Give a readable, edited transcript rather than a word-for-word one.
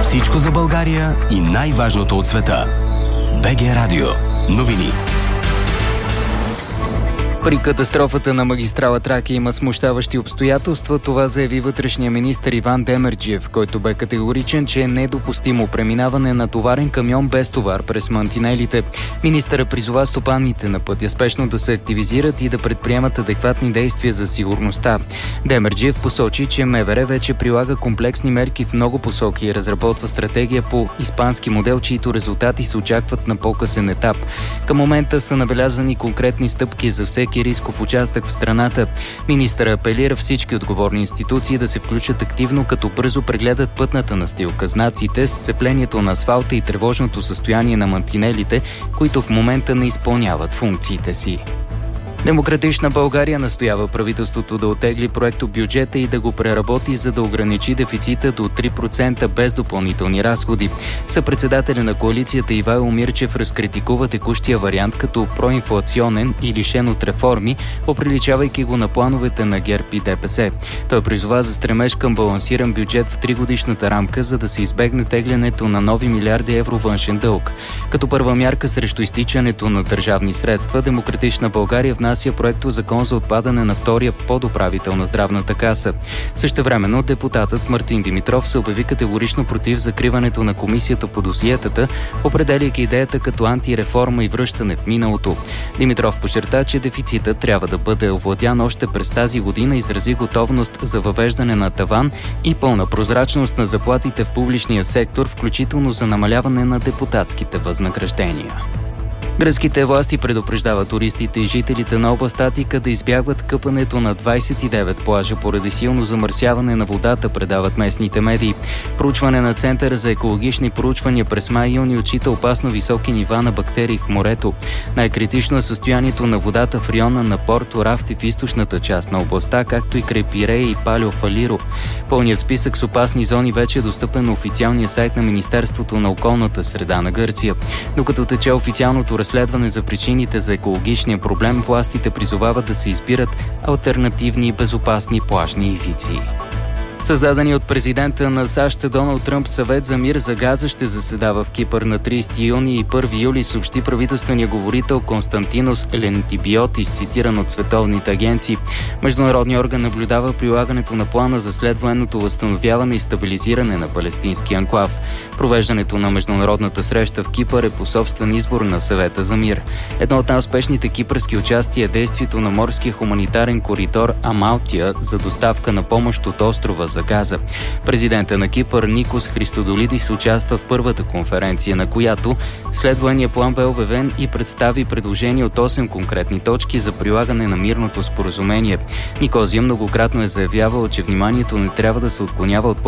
Всичко за България и най-важното от света. БГ Радио. Новини. При катастрофата на магистрала Тракия има смущаващи обстоятелства. Това заяви вътрешния министър Иван Демерджиев, който бе категоричен, че е недопустимо преминаване на товарен камион без товар през мантинелите. Министърът призова стопаните на пътя спешно да се активизират и да предприемат адекватни действия за сигурността. Демерджиев посочи, че МВР вече прилага комплексни мерки в много посоки и разработва стратегия по испански модел, чието резултати се очакват на по-късен етап. Към момента са набелязани конкретни стъпки за всеки рисков участък в страната. Министърът апелира всички отговорни институции да се включат активно, като бързо прегледат пътната настилка, знаците, сцеплението на асфалта и тревожното състояние на мантинелите, които в момента не изпълняват функциите си. Демократична България настоява правителството да оттегли проектобюджета и да го преработи, за да ограничи дефицита до 3% без допълнителни разходи. Съпредседателя на коалицията Ивайло Мирчев разкритикува текущия вариант като проинфлационен и лишен от реформи, оприличавайки го на плановете на ГЕРБ и ДПС. Той призова за стремеж към балансиран бюджет в 3-годишната рамка, за да се избегне теглянето на нови милиарди евро външен дълг. Като първа мярка срещу изтичането на държавни средства, Демократична България внася проекто закон за отпадане на втория подуправител на здравната каса. Същевременно депутатът Мартин Димитров се обяви категорично против закриването на комисията по досиетата, определяйки идеята като антиреформа и връщане в миналото. Димитров подчерта, че дефицитът трябва да бъде овладян още през тази година и изрази готовност за въвеждане на таван и пълна прозрачност на заплатите в публичния сектор, включително за намаляване на депутатските възнаграждения. Гръцките власти предупреждават туристите и жителите на област Атика да избягват къпането на 29 плажа поради силно замърсяване на водата, предават местните медии. Проучване на Центъра за екологични проучвания през май-юни отчита опасно високи нива на бактерии в морето. Най-критично е състоянието на водата в района на Порто Рафти в източната част на областта, както и край Пирея и Палео Фалиро. Пълният списък с опасни зони вече е достъпен на официалния сайт на Министерството на околната среда на Гърция. Докато тече официалното разследване за причините за екологичния проблем, властите призовават да се избират алтернативни и безопасни плажни ивици. Създадени от президента на САЩ Доналд Тръмп Съвет за мир за Газа ще заседава в Кипър на 30 юни и 1 юли, съобщи правителственият говорител Константинос Лентибиотис, цитиран от световните агенции. Международният орган наблюдава прилагането на плана за следвоенното възстановяване и стабилизиране на палестински анклав. Провеждането на международната среща в Кипър е по собствен избор на Съвета за мир. Едно от най-успешните кипърски участия е действието на морския хуманитарен коридор Амалтия за доставка на помощ от острова за Газа. Президента на Кипър Никос Христодолидис участва в първата конференция, на която следвания план бе обявен и представи предложение от 8 конкретни точки за прилагане на мирното споразумение. Никозия многократно е заявявал, че вниманието не трябва да се отклонява от